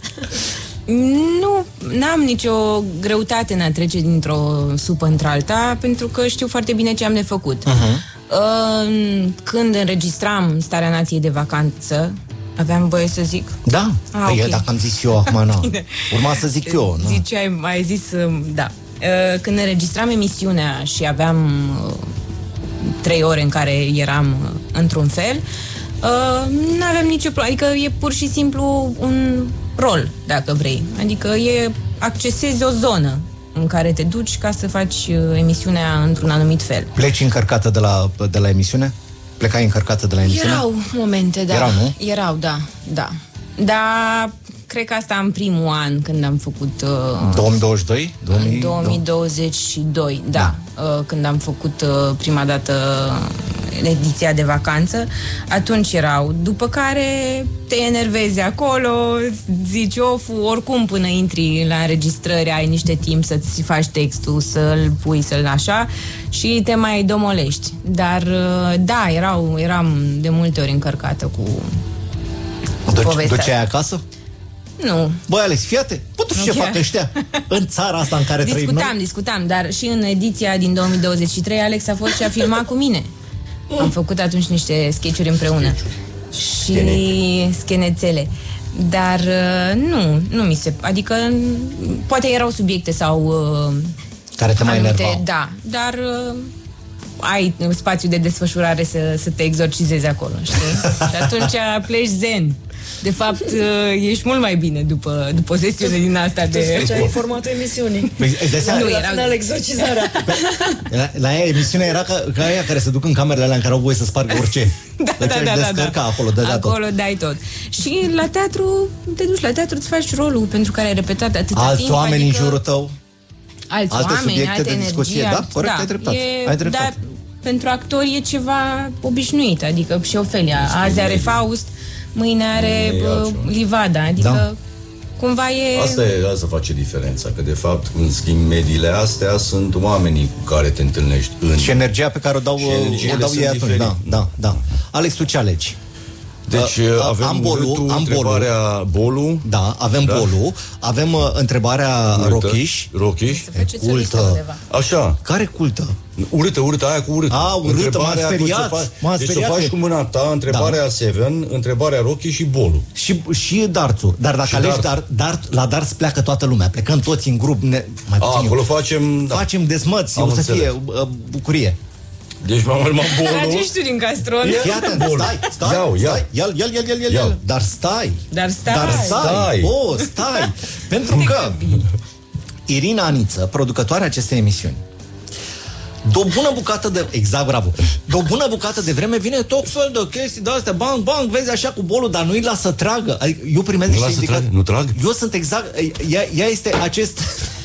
nu, n-am nicio greutate în a trece dintr-o supă într-alta, pentru că știu foarte bine ce am de făcut. Uh-huh. Uh, când înregistram Starea Nației de Vacanță, Aveam voie să zic? Da, Ah, păi ok. dacă am zis eu acum, nu. Urma să zic eu, nu? Ziceai, ai zis, uh, da. Uh, Când înregistram emisiunea și aveam uh, trei ore în care eram uh, într-un fel, uh, nu aveam nicio problemă. Adică e pur și simplu un rol, dacă vrei. Adică e accesezi o zonă în care te duci ca să faci uh, emisiunea într-un anumit fel. Pleci încărcată de la, de la emisiune? Plecai încărcată de la emisiune? Erau momente, da. Erau, nu? Erau, da, da. Dar cred că asta în primul an când am făcut... Uh, două mii douăzeci și doi? În două mii douăzeci și doi, da, da. Uh, când am făcut uh, prima dată ediția de vacanță, atunci erau. După care te enervezi acolo, zici of, oricum până intri la înregistrări ai niște timp să-ți faci textul, să-l pui, să-l așa și te mai domolești. Dar uh, da, erau, eram de multe ori încărcată cu, cu Duce, povestea. duceai acasă? Nu. Băi, Alex, fii atent. Bă, tu știi Nu ce chiar. fac ăștia în țara asta în care trăim noi? Discutam, discutam, dar și în ediția din două mii douăzeci și trei Alex a fost și a filmat cu mine. Am făcut atunci niște sketch-uri împreună. Și schenețele. Dar uh, nu, nu mi se... Adică poate erau subiecte sau... Uh, Care te mai anumite, enervau. Da, dar uh, ai spațiu de desfășurare să, să te exorcizezi acolo, știi? Și atunci pleci zen. De fapt, uh, ești mult mai bine după, după o sesiune din asta de... Deci ai formatul emisiunii. Păi, îți dai seama? Nu, La era- final, exorcizarea. La, la ea emisiunea era ca, ca aia care se duc în camerele alea în care au voie să spargă orice. Da, Deci da, aș da, da, descărca da. acolo, dădea Acolo tot. dai tot. Și la teatru, te duci la teatru, îți faci rolul pentru care ai repetat atâta Alți timp. oameni adică în jurul tău. alți alte oameni, subiecte alte de discuție. energie, Da, corect, ai dreptate. E, Ai dreptate. Dar pentru actori e ceva obișnuit, adică și Ofelia. Azi are Faust, mâine are Mâine e bă, altceva. Livada, adică Da. cumva e... Asta e, asta face diferența, că de fapt când schimbi mediile astea sunt oamenii cu care te întâlnești în... Și energia pe care o dau, Și o energiile dau sunt ei atunci. diferite. Da, da, da. Alex, tu ce alegi? Deci Uh, avem am bolul, urâtul, am bolul. întrebarea bolu. Da, avem Da. bolul, avem uh, întrebarea Urâtă. Rochiș. Rochiș. Să faceți o cultă. listă undeva. Așa. Care cultă? Urâtă, urâtă, aia cu urât. A, urâtă, Întrebarea m-am cu ce speriat, faci- m-am Deci speriat o faci că- cu mâna ta, întrebarea Da. Seven, întrebarea Rochi și bolul. Și, și darțul. Dar dacă Și alegi darț. dar, dart, la darts pleacă toată lumea. Plecăm toți în grup. Ne, mai A, puțin acolo eu. facem... Da. Facem dezmăți, Am o să înțeles. fie uh, bucurie. Deci m-am urmat bolul. Tragi și tu din castron. Fii atent, Bun. stai, stai, Iau, iau. stai. Ia-l, ia-l, ia-l, ia-l, ia-l, Iau. ia-l. Dar stai. Dar stai. Dar stai. Stai. Oh, stai. Pentru că Irina Aniță, producătoarea acestei emisiuni, de o bună bucată de... Exact, bravo. De o bună bucată de vreme vine tot fel de chestii de astea, bang, bang, vezi așa cu bolul, dar nu-i lasă tragă. Adică eu primesc Nu niște lasă indicații. trag? Nu trag? Eu sunt exact... Ea, ea este acest...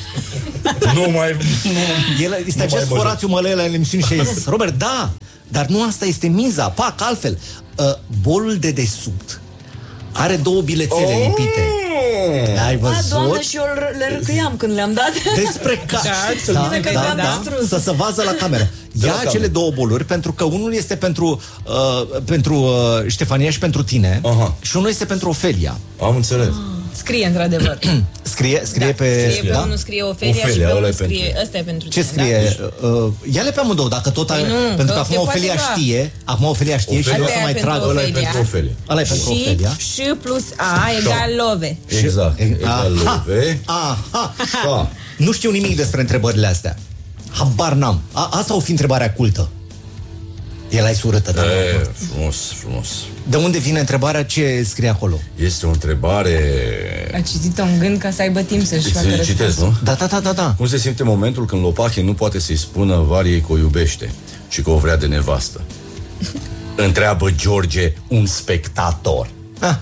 Nu mai... El este Nu acest mai Horațiu Mălăi la emisiune și a zis, Robert, da, dar nu asta este miza. Pac, altfel. Uh, bolul de desubt are două bilețele Oh! lipite. Ai A, doamne, văzut? și eu le râcâiam când le-am dat. Despre ca... să da, zice că da, i-am da, distrus. să se vază la cameră. De Ia la cele cameră. două boluri, pentru că unul este pentru, uh, pentru uh, Ștefania și pentru tine. Aha. Și unul este pentru Ofelia. Am înțeles. Scrie într-adevăr. Scrie, scrie Da, pe... scrie pe da? unul scrie Ofelia, Ofelia, și pe ăla unul e scrie... pentru- Ăsta e pentru Ce tine, scrie? Da? Uh, ia-le pe amândouă, dacă tot ai... Păi nu, pentru că că acum se poate Ofelia lua. știe, acum Ofelia știe și Ofelia vreau să e mai pentru trag. Ăla e Ofelia. pentru Ofelia. Ăla e pentru Și, Ofelia. și plus A egal love. Exact. Egal love. Aha. Da. Nu știu nimic despre întrebările astea. Habar n-am. A, asta o fi întrebarea cultă. El ai surâtă, da? E, frumos, frumos. De unde vine întrebarea? Ce scrie acolo? Este o întrebare... A citit-o în gând ca să aibă timp să-și facă Să citesc, răspunsul. nu? Da, da, da, da, da. Cum se simte momentul când Lopache nu poate să-i spună Variei că o iubește, ci că o vrea de nevastă? Întreabă George, un spectator. Ah,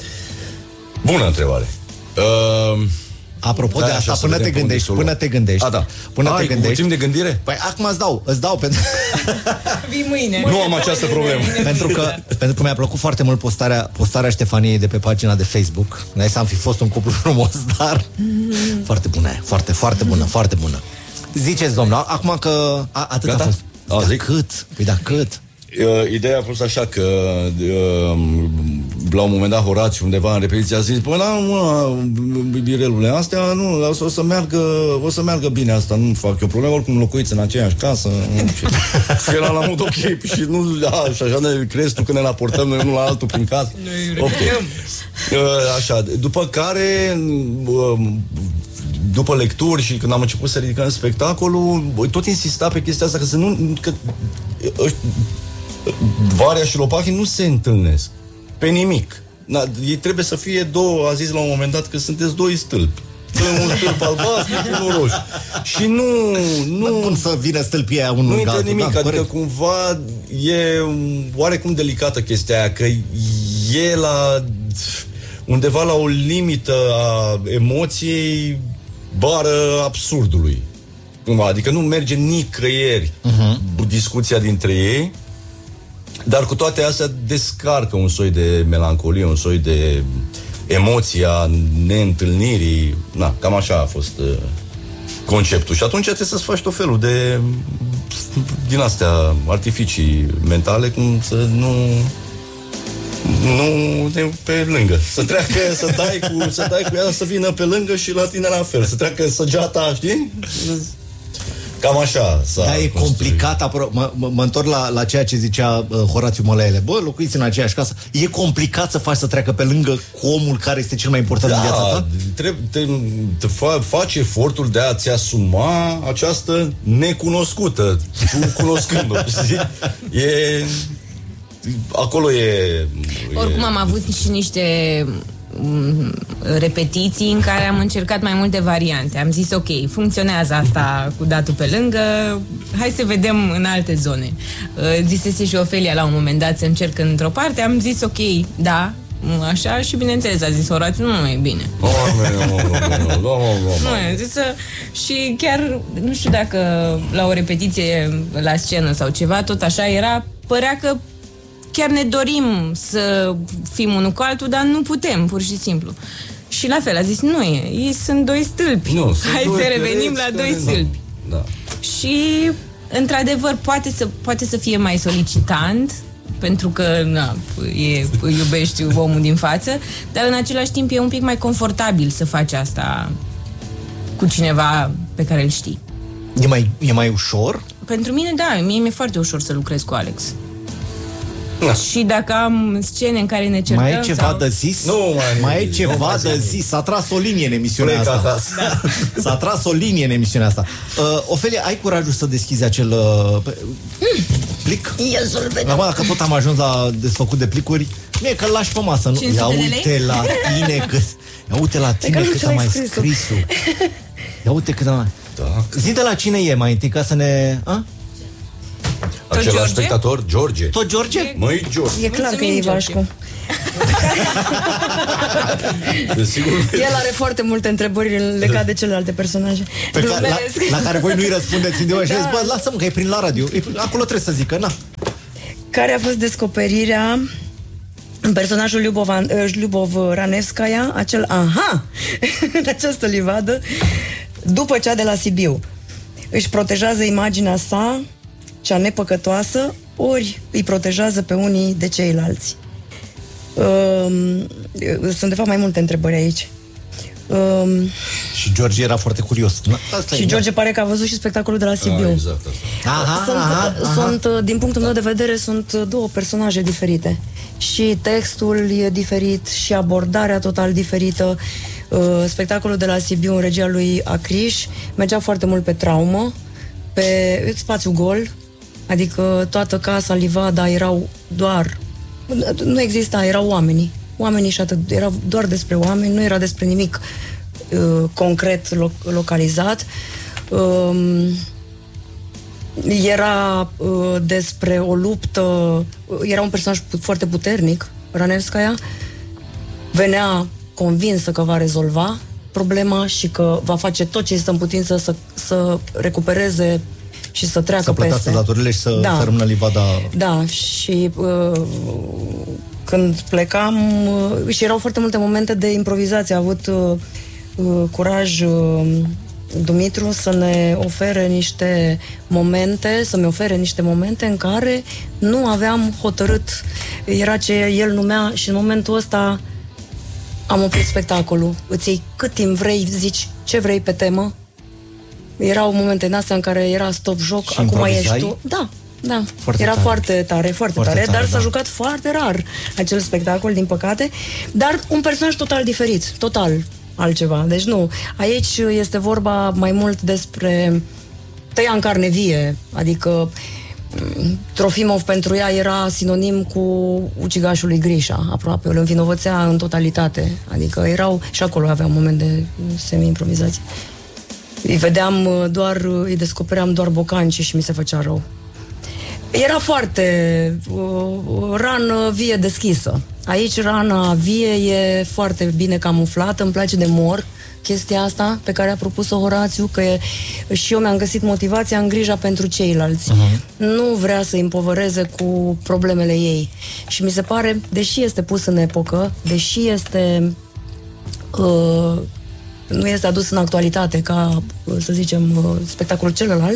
Bună întrebare. Uh, apropo da, de așa, asta, să până vedem te pe unde gândești, să o luăm. până te gândești. A, da. Până Ai, te cu gândești. timp de gândire? Păi acum îți dau, îți dau pentru... Vii mâine. Nu am această problemă. pentru că pentru că mi-a plăcut foarte mult postarea, postarea Ștefaniei de pe pagina de Facebook. Noi să am fi fost un cuplu frumos, dar foarte bună, foarte, foarte bună, foarte bună. Ziceți, domnul, acum că a, atât Gata? a fost. A, Da zic? cât? Păi da cât? Uh, ideea a fost așa că uh, la un moment dat Horațiu undeva în repetiție a zis, păi da, mă, birelule, astea nu, o să meargă, o să meargă bine asta, nu fac eu probleme, oricum locuiți în aceeași casă. Nu, și, și era la mod ok, și nu, da, și așa ne crezi tu că ne raportăm noi unul la altul prin casă. Ok. Așa, după care după lecturi și când am început să ridicăm spectacolul, tot insista pe chestia asta, că să nu, că Varia și Lopahii nu se întâlnesc pe nimic. Na, ei trebuie să fie două, a zis la un moment dat că sunteți doi stâlpi. Un stâlp albastru și unul roșu. Și nu... nu cum să vină stâlpii aia unul nu lângă altul. nimic, Da, adică corect. cumva e oarecum delicată chestia aia, că e la undeva la o limită a emoției bară absurdului. Cumva, adică nu merge nicăieri uh-huh. discuția dintre ei, dar cu toate astea descarcă un soi de melancolie, un soi de emoția neîntâlnirii. Na, cam așa a fost uh, conceptul. Și atunci trebuie să-ți faci tot felul de din astea artificii mentale, cum să nu nu de pe lângă. Să treacă, să dai cu, să dai cu ea, să vină pe lângă și la tine la fel. Să treacă săgeata, știi? Cam așa s-a Da, e construit. complicat, apro- mă, mă, mă întorc la, la ceea ce zicea uh, Horațiu Mălăele. Bă, locuiți în aceeași casă. E complicat să faci să treacă pe lângă cu omul care este cel mai important Da, în viața ta? trebuie, te, te fa, faci efortul de a-ți asuma această necunoscută, tu cunoscând-o. Știi? E... Acolo e... Oricum e, am avut și niște m, repetiții în care am încercat mai multe variante. Am zis, ok, funcționează asta cu datul pe lângă, hai să vedem în alte zone. Zisese și Ofelia la un moment dat să încerc într-o parte, am zis, ok, da, așa, și bineînțeles a zis Horațiu, nu, nu e bine. Nu, a zis să... Și chiar, nu știu dacă la o repetiție la scenă sau ceva, tot așa era, părea că chiar ne dorim să fim unul cu altul, dar nu putem, pur și simplu. Și la fel, a zis, nu e, ei sunt doi stâlpi. Nu, hai să revenim la doi stâlpi. Da. Și, într-adevăr, poate să, poate să fie mai solicitant, pentru că na, e, iubești omul din față, dar în același timp e un pic mai confortabil să faci asta cu cineva pe care îl știi. E mai, e mai ușor? Pentru mine, da, mie mi-e foarte ușor să lucrez cu Alex. Da. Și dacă am scene în care ne certăm... Mai e ceva sau... de zis? Nu, mai, mai e ceva nu mai de zic. zis. S-a tras o linie în emisiunea Pleca asta. asta. Da. S-a tras o linie în emisiunea asta. Uh, Ofelia, ai curajul să deschizi acel uh, plic? Acum, dacă tot am ajuns la desfăcut de plicuri, nu e că-l lași pe masă. Nu? Ia uite la tine cât... Ia uite la tine că nu cât ți a l-ai mai scris-o. scrisul. Ia uite cât a mai... Da. Zi de la cine e mai întâi, ca să ne... A? Același George? spectator, George. Tot George? Măi, George. E clar că Mulțumim, e Ivașcu. Desigur. El are foarte multe întrebări legate de celelalte personaje. Pe ca, la, Glumesc. la care voi nu-i răspundeți în și Da. zici, bă, lasă-mă că e prin la radio. E, acolo trebuie să zică, na. Care a fost descoperirea în personajul Lyubov, Lyubov Ranevskaya, acel aha, în această livadă, după cea de la Sibiu. Își protejează imaginea sa, cea nepăcătoasă, ori îi protejează pe unii de ceilalți. Um, sunt de fapt mai multe întrebări aici. Um, Și George era foarte curios. Na, asta și e, George pare că a văzut și spectacolul de la Sibiu. Ah, exact asta. Aha, Sunt, aha, aha. sunt, din punctul meu de vedere, sunt două personaje diferite. Și textul e diferit, și abordarea total diferită. Uh, Spectacolul de la Sibiu, în regia lui Acriș, mergea foarte mult pe traumă, pe spațiu gol, adică toată casa, livada, erau doar... Nu exista, erau oamenii. Oamenii și atât, era doar despre oameni, nu era despre nimic uh, concret, loc- localizat. Um, Era uh, despre o luptă, uh, era un personaj pu- foarte puternic, Ranevskaya, venea convinsă că va rezolva problema și că va face tot ce este în putință să, să recupereze și să treacă Să plătească peste. datorile și să Da. rămână livada. Da, și uh, când plecam, uh, și erau foarte multe momente de improvizație. A avut uh, uh, curaj uh, Dumitru să ne ofere niște momente, să-mi ofere niște momente în care nu aveam hotărât, era ce el numea, și în momentul ăsta am oprit spectacolul. Îți iei cât timp vrei, zici ce vrei pe temă. Erau momente în astea în care era stop joc, și acum improvizai? ești tu. Da, da. Foarte era tare. foarte tare, foarte, Foarte tare, tare, dar da. s-a jucat foarte rar acel spectacol, din păcate. Dar un personaj total diferit, total altceva. Deci nu, aici este vorba mai mult despre tăia în carne vie, adică Trofimov pentru ea era sinonim cu ucigașul lui Grisha, aproape, îl învinovățea în totalitate, adică erau, și acolo avea un moment de semi-improvizație. Îi vedeam doar, îi descopeream doar bocanci și mi se făcea rău. Era foarte uh, rană vie deschisă. Aici rana vie e foarte bine camuflată, îmi place de Mor chestia asta pe care a propus-o Horațiu, că e, și eu mi-am găsit motivația în grija pentru ceilalți. Uh-huh. Nu vrea să împovăreze cu problemele ei. Și mi se pare, deși este pus în epocă, deși este uh, nu este adus în actualitate ca, să zicem, uh, spectacolul celălalt,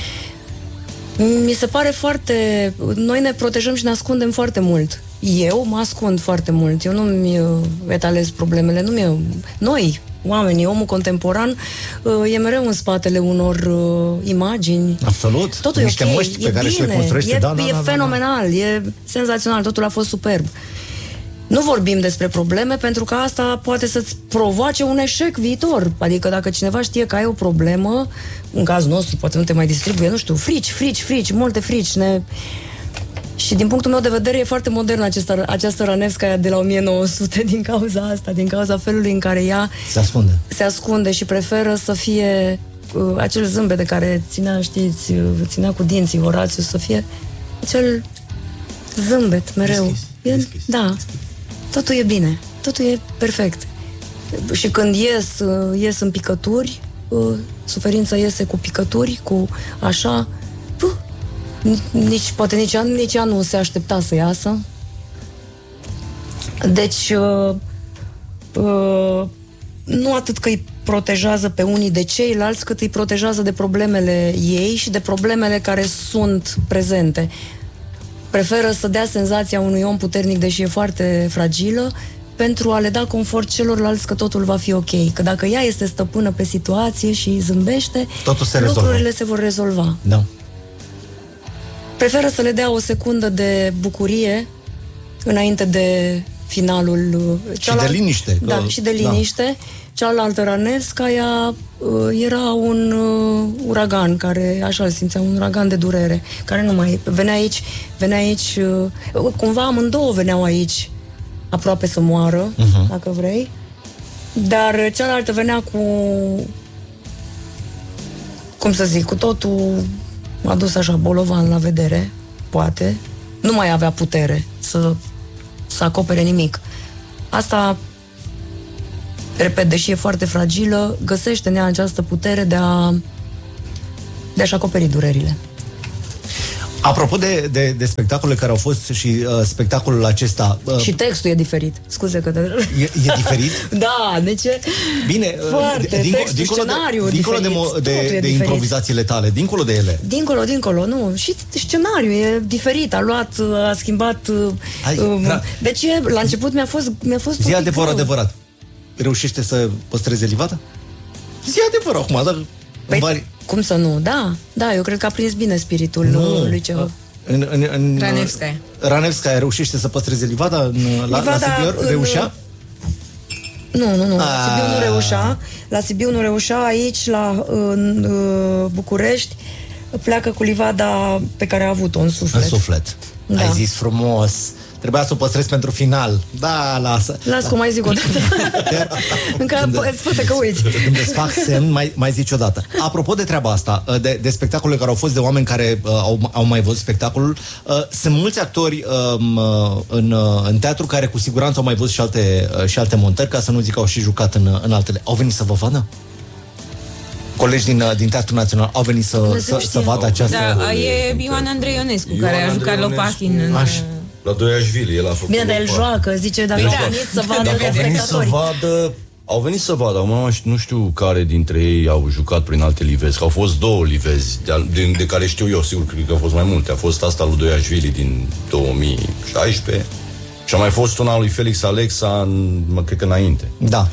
mi se pare foarte... Noi ne protejăm și ne ascundem foarte mult. Eu mă ascund foarte mult. Eu nu-mi etalez problemele. Nu mi Noi, oamenii, omul contemporan, e mereu în spatele unor imagini. Absolut. Totul Niște e ok, măști pe e care și le bine, construiește. E, da, da, e da, fenomenal, da. e senzațional, totul a fost superb. Nu vorbim despre probleme pentru că asta poate să-ți provoace un eșec viitor. Adică dacă cineva știe că ai o problemă, în cazul nostru poate nu te mai distribuie, nu știu, frici, frici, frici, multe frici. Ne... Și din punctul meu de vedere e foarte modernă această, această Ranevskaya de la o mie nouă sute din cauza asta, din cauza felului în care ea se ascunde, se ascunde și preferă să fie uh, acel zâmbet de care ținea, știți, uh, ținea cu dinții Horațiu, să fie acel zâmbet mereu. Deschis, e, deschis, da. deschis. Totul e bine, totul e perfect. Și când ies, ies în picături, suferința iese cu picături, cu așa, nici, poate nici ea, nici ea nu se aștepta să iasă. Deci, uh, uh, nu atât că îi protejează pe unii de ceilalți, cât îi protejează de problemele ei și de problemele care sunt prezente. Preferă să dea senzația unui om puternic, deși e foarte fragilă, pentru a le da confort celorlalți că totul va fi ok. Că dacă ea este stăpână pe situație și zâmbește, totul se lucrurile rezolvă. se vor rezolva. Da. Preferă să le dea o secundă de bucurie înainte de finalul... Și de liniște. Da, că... și de liniște. Da. Cealaltă Ranevskaya era un uh, uragan care, așa îl simțea, un uragan de durere, care nu mai venea aici, venea aici, uh, cumva amândouă veneau aici, aproape să moară, uh-huh. dacă vrei, dar cealaltă venea cu, cum să zic, cu totul adus așa bolovan la vedere, poate, nu mai avea putere să, să acopere nimic. Asta, repet, deși e foarte fragilă, găsește în ea această putere de a de a-și acoperi durerile. Apropo de, de, de spectacole care au fost și uh, spectacolul acesta... Uh, și textul e diferit. Scuze că... Te... E, e diferit? Da, de ce? Bine, foarte, dinco, textul, dincolo scenariul de, dincolo diferit, de, de, de, de improvizațiile tale, dincolo de ele. Dincolo, dincolo, nu. Și scenariul e diferit, a luat, a schimbat... Hai, uh, ra- deci, la început mi-a fost, mi-a fost Zi adevăr, adevărat. Reușește să păstreze livada? Zi adevăr acum, dar... Păi, vari... cum să nu? Da, da, eu cred că a prins bine spiritul nu. lui Cehov. În, în, în, Ranevskaya. Ranevskaya reușește să păstreze livada în, la, livada, la Sibiu? în... Reușea? Nu, nu, nu. La A... Sibiu nu reușea. La Sibiu nu reușea. Aici, la în, în București, pleacă cu livada pe care a avut-o în suflet. În suflet. Da. Ai zis frumos. Trebuia să o păstrezi pentru final. Da, lasă. Las cum mai zic o dată. Încă îți poate că uiți. Când îți fac semn, mai, mai zici o dată. Apropo de treaba asta, de, de spectacole care au fost de oameni care uh, au, au mai văzut spectacolul, uh, sunt mulți actori um, uh, în, uh, în teatru care cu siguranță au mai văzut și alte, uh, și alte montări, ca să nu zic că au și jucat în, în altele. Au venit să vă vadă? Colegi din, din Teatrul Național au venit să, să, să vadă această... Da, e Ioan Andrei Ionescu, Ioan care a jucat Andrei Lopahin în... Așa. La Doiașvili, el a făcut... Bine, dar el joacă, zice, dacă Da. a venit să vadă Dacă au venit să spectatorii. vadă, Au venit să vadă, acum nu știu care dintre ei au jucat prin alte livezi, că au fost două livezi, de, de, de care știu eu, sigur, cred că au fost mai multe. A fost asta lui Doiașvili din două mii șaisprezece și a mai fost una lui Felix Alexa, în, mă, cred că înainte. Da.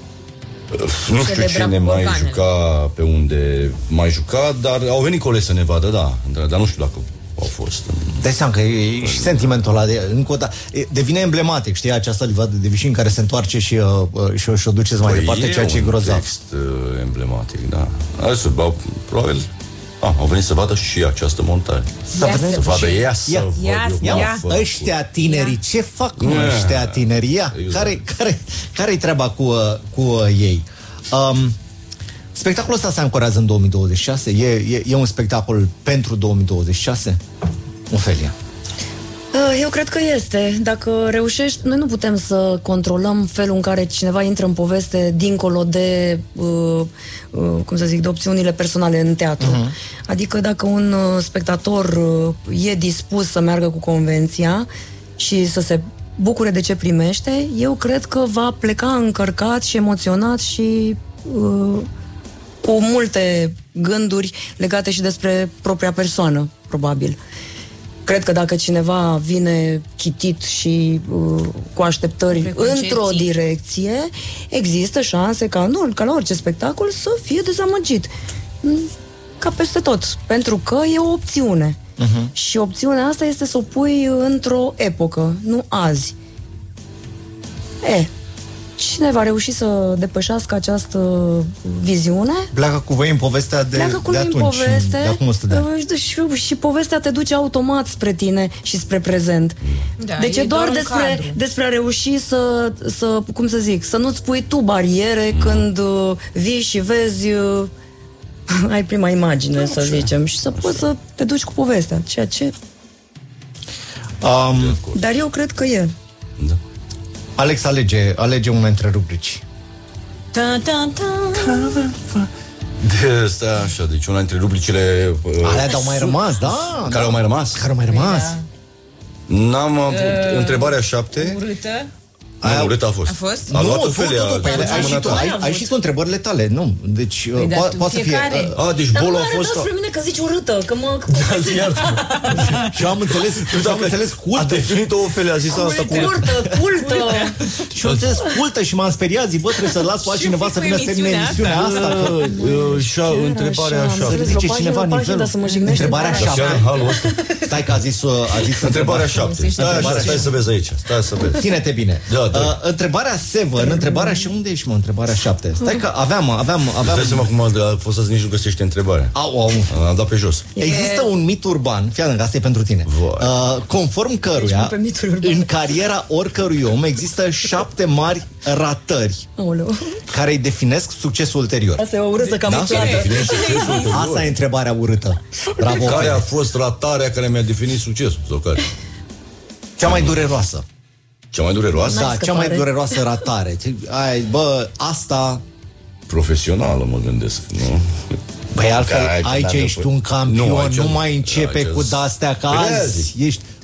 Nu știu cine mai juca, pe unde mai juca, dar au venit colegi să ne vadă, da, dar, dar nu știu dacă au fost. Dai seama că e, e și sentimentul ăla de, încă o dată, e, devine emblematic, știi, această livadă de vișini care se întoarce și, uh, și, și o duceți mai păi departe, ceea ce e grozav. Text uh, emblematic, da. Hai au, probabil ah, au venit să vadă și această montare. Să, Ia să vadă ea, să ia, văd ia, eu, ia. mă, ăștia tinerii, ce fac cu Ia. ăștia tinerii? Ia, Exact. care, care, care-i treaba cu, uh, cu uh, ei? Um, spectacolul ăsta se ancorează în două mii douăzeci și șase? E, e, e un spectacol pentru două mii douăzeci și șase? Ofelia. Eu cred că este. Dacă reușești, noi nu putem să controlăm felul în care cineva intră în poveste dincolo de, uh, uh, cum să zic, de opțiunile personale în teatru. Uh-huh. Adică dacă un uh, spectator uh, e dispus să meargă cu convenția și să se bucure de ce primește, eu cred că va pleca încărcat și emoționat și uh, cu multe gânduri legate și despre propria persoană, probabil. Cred că dacă cineva vine chitit și uh, cu așteptări într-o direcție, există șanse ca, nu, ca la orice spectacol să fie dezamăgit. Ca peste tot. Pentru că e o opțiune. Uh-huh. Și opțiunea asta este să o pui într-o epocă, nu azi. E, cine va reuși să depășească această viziune? Pleacă cu voi în povestea de, Pleacă cu de noi atunci, în poveste, de acum o sută de ani. și, și povestea te duce automat spre tine și spre prezent. Da, deci e e doar, doar un despre, cadru. despre a reuși să, să, cum să zic, să nu-ți pui tu bariere mm. când uh, vii și vezi, uh, ai prima imagine, nu, să așa. zicem, și să așa. poți să te duci cu povestea, ceea ce... Um, Dar eu cred că e. Da. Alex, alege, alege una dintre rubrici. Ta, ta, ta. De asta, așa, deci una dintre rubricile uh, Alea au mai rămas, da? care da. au mai rămas. Care au mai rămas. Da. N-am avut uh, întrebarea șapte. Urâtă. Aia urâtă a fost. A fost? A Nu, luat tu, Ofelia. tu, tu, păi, ai, și tu, ai, ai și tu întrebările tale, nu? Deci, Păi, uh, da, po- poate să fie... fiecare. Uh, A, deci Dar bolul nu a fost... spre mine că zici urâtă, că mă... și eu am înțeles, și eu am înțeles A cultă. definit-o Ofelia, a zis asta cu... Cultă, cultă. Și eu am înțeles cultă și m-am speriat, zic, bă, trebuie să las pe altcineva să vină să termine emisiunea asta. Că... Uh, și a- întrebarea Așa, așa. am Să înțeles. ridice o cineva pagină, o pagină, nivelul. dar să mă jignește Întrebarea tare. șapte. Așa, halul ăsta. Stai că a zis, uh, a zis Întrebarea șapte. Stai așa, Întrebarea stai să vezi aici. Stai să vezi. Ține-te bine. Da, da. Uh, întrebarea șapte, întrebarea și unde ești, mă, întrebarea șapte? Stai că aveam, aveam, aveam... Dai seama cum a a fost să nici nu găsește întrebarea. Au, au. Am dat pe jos. Există un mit urban, fii atent, asta e pentru tine, uh, conform căruia pe mituri urbane. în cariera oricărui om există șapte mari ratări Aoleu. care îi definesc succesul ulterior. Asta e o urâtă cam Da? niciodată. Asta e întrebarea urâtă. Bravo. Care a Ofelia. fost ratarea care mi-a definit succesul? Sau care? Cea mai dureroasă. Cea mai dureroasă? Da, cea mai dureroasă ratare. Ai, bă, asta... Profesională, mă gândesc, nu? Băi, altfel, Care ai aici când ești avea- un campion, Nu, nu, aici- mai începe aici- cu de-astea, că Păi de-aia azi zic. ești...